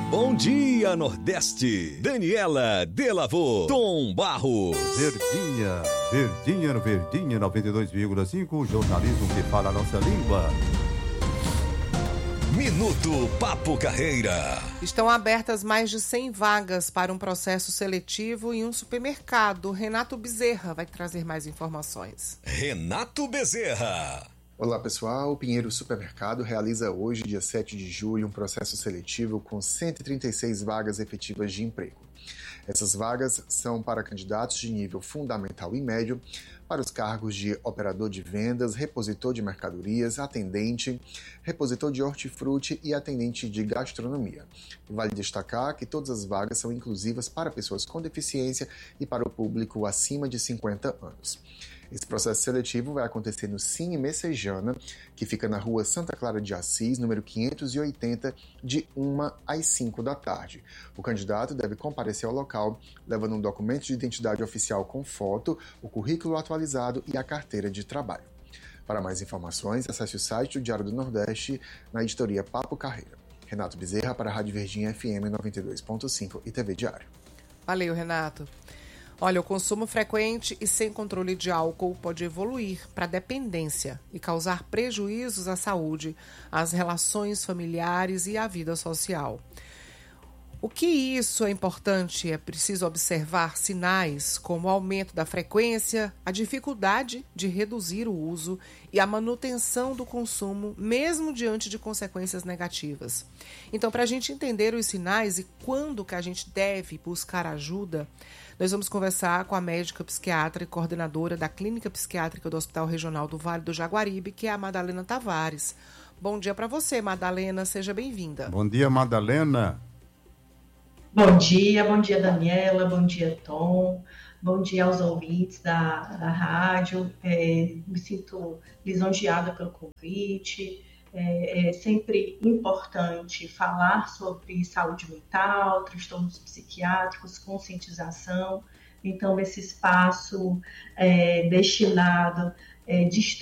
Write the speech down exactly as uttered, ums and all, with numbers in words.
Bom dia, Nordeste. Daniela Delavô, Tom Barros. Verdinha, Verdinha no Verdinha noventa e dois vírgula cinco, jornalismo que fala a nossa língua. Minuto Papo Carreira. Estão abertas mais de cem vagas para um processo seletivo em um supermercado. Renato Bezerra vai trazer mais informações. Renato Bezerra. Olá pessoal, o Pinheiro Supermercado realiza hoje, dia sete de julho, um processo seletivo com cento e trinta e seis vagas efetivas de emprego. Essas vagas são para candidatos de nível fundamental e médio, para os cargos de operador de vendas, repositor de mercadorias, atendente, repositor de hortifruti e atendente de gastronomia. Vale destacar que todas as vagas são inclusivas para pessoas com deficiência e para o público acima de cinquenta anos. Esse processo seletivo vai acontecer no Cine Messejana, que fica na rua Santa Clara de Assis, número quinhentos e oitenta, de uma às cinco da tarde. O candidato deve comparecer ao local, levando um documento de identidade oficial com foto, o currículo atualizado e a carteira de trabalho. Para mais informações, acesse o site do Diário do Nordeste, na editoria Papo Carreira. Renato Bezerra para a Rádio Verdinha F M noventa e dois ponto cinco e T V Diário. Valeu, Renato. Olha, o consumo frequente e sem controle de álcool pode evoluir para dependência e causar prejuízos à saúde, às relações familiares e à vida social. O que isso é importante? É preciso observar sinais como o aumento da frequência, a dificuldade de reduzir o uso e a manutenção do consumo, mesmo diante de consequências negativas. Então, para a gente entender os sinais e quando que a gente deve buscar ajuda, nós vamos conversar com a médica psiquiatra e coordenadora da Clínica Psiquiátrica do Hospital Regional do Vale do Jaguaribe, que é a Madalena Tavares. Bom dia para você, Madalena, seja bem-vinda. Bom dia, Madalena. Bom dia, bom dia, Daniela, bom dia, Tom, bom dia aos ouvintes da, da rádio. É, me sinto lisonjeada pelo convite. É, é sempre importante falar sobre saúde mental, transtornos psiquiátricos, conscientização. Então, esse espaço é, destinado é,